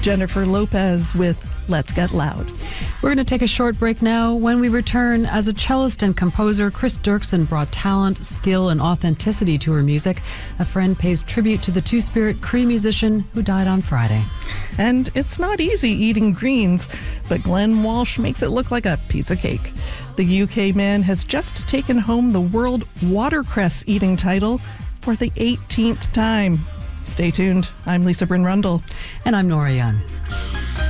Jennifer Lopez with Let's Get Loud. We're going to take a short break now. When we return, as a cellist and composer, Chris Dirksen brought talent, skill, and authenticity to her music. A friend pays tribute to the Two-Spirit Cree musician who died on Friday. And it's not easy eating greens, but Glenn Walsh makes it look like a piece of cake. The UK man has just taken home the World Watercress Eating title for the 18th time. Stay tuned. I'm Lisa Bryn Rundle. And I'm Nora Young.